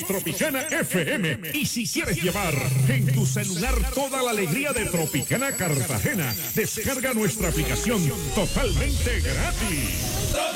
es Tropicana FM. Y si quieres llevar en tu celular toda la alegría de Tropicana Cartagena, descarga nuestra aplicación totalmente gratis.